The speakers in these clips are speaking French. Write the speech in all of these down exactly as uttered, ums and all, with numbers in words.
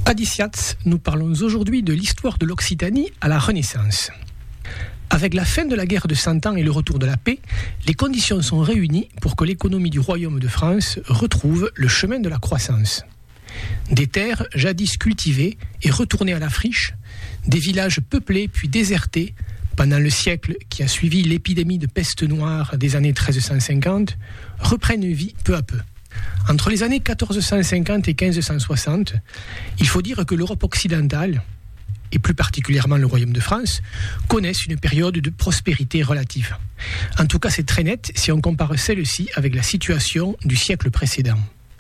À Diciats, nous parlons aujourd'hui de l'histoire de l'Occitanie à la Renaissance. Avec la fin de la guerre de Cent Ans et le retour de la paix, les conditions sont réunies pour que l'économie du royaume de France retrouve le chemin de la croissance. Des terres jadis cultivées et retournées à la friche, des villages peuplés puis désertés pendant le siècle qui a suivi l'épidémie de peste noire des années treize cent cinquante, reprennent vie peu à peu. Entre les années quatorze cent cinquante et quinze cent soixante, il faut dire que l'Europe occidentale, et plus particulièrement le Royaume de France, connaissent une période de prospérité relative. En tout cas, c'est très net si on compare celle-ci avec la situation du siècle précédent.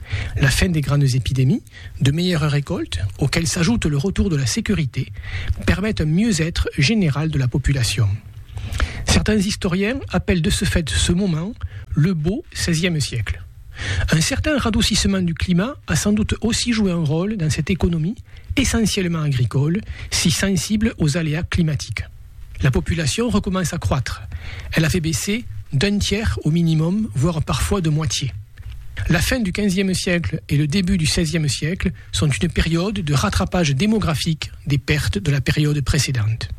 La fin des grandes épidémies, de meilleures récoltes, auxquelles s'ajoute le retour de la sécurité, permettent un mieux-être général de la population. Certains historiens appellent de ce fait ce moment le beau seizième siècle. Un certain radoucissement du climat a sans doute aussi joué un rôle dans cette économie, essentiellement agricole, si sensible aux aléas climatiques. La population recommence à croître. Elle avait baissé d'un tiers au minimum, voire parfois de moitié. La fin du quinzième siècle et le début du seizième siècle sont une période de rattrapage démographique des pertes de la période précédente.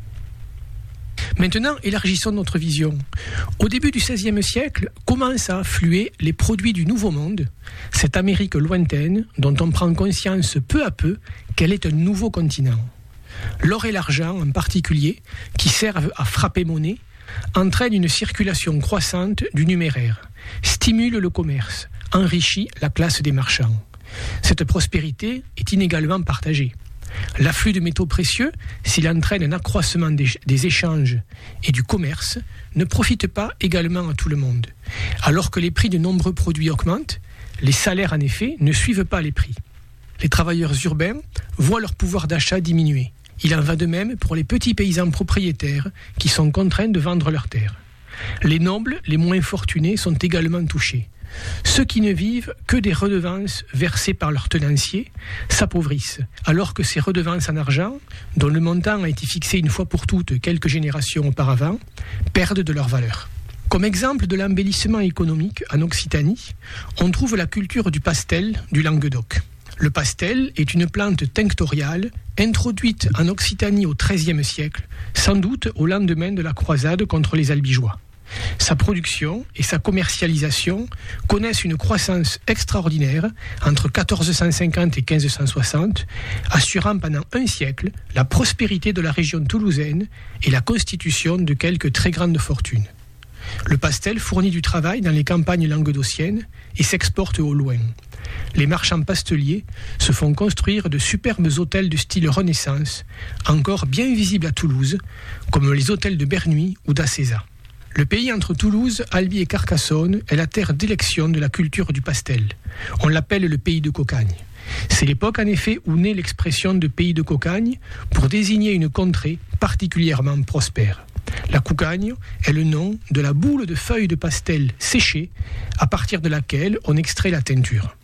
Maintenant, élargissons notre vision. Au début du seizième siècle, commencent à affluer les produits du Nouveau Monde, cette Amérique lointaine dont on prend conscience peu à peu qu'elle est un nouveau continent. L'or et l'argent en particulier, qui servent à frapper monnaie, entraînent une circulation croissante du numéraire, stimulent le commerce, enrichit la classe des marchands. Cette prospérité est inégalement partagée. L'afflux de métaux précieux, s'il entraîne un accroissement des, des échanges et du commerce, ne profite pas également à tout le monde. Alors que les prix de nombreux produits augmentent, les salaires en effet ne suivent pas les prix. Les travailleurs urbains voient leur pouvoir d'achat diminuer. Il en va de même pour les petits paysans propriétaires qui sont contraints de vendre leurs terres. Les nobles, les moins fortunés, sont également touchés. Ceux qui ne vivent que des redevances versées par leurs tenanciers s'appauvrissent, alors que ces redevances en argent, dont le montant a été fixé une fois pour toutes quelques générations auparavant, perdent de leur valeur. Comme exemple de l'embellissement économique en Occitanie, on trouve la culture du pastel du Languedoc. Le pastel est une plante tinctoriale introduite en Occitanie au treizième siècle, sans doute au lendemain de la croisade contre les Albigeois. Sa production et sa commercialisation connaissent une croissance extraordinaire entre quatorze cent cinquante et quinze cent soixante, assurant pendant un siècle la prospérité de la région toulousaine et la constitution de quelques très grandes fortunes. Le pastel fournit du travail dans les campagnes languedociennes et s'exporte au loin. Les marchands pasteliers se font construire de superbes hôtels de style Renaissance, encore bien visibles à Toulouse, comme les hôtels de Bernuy ou d'Acézat. Le pays entre Toulouse, Albi et Carcassonne est la terre d'élection de la culture du pastel. On l'appelle le pays de Cocagne. C'est l'époque en effet où naît l'expression de pays de Cocagne pour désigner une contrée particulièrement prospère. La Coucagne est le nom de la boule de feuilles de pastel séchées à partir de laquelle on extrait la teinture.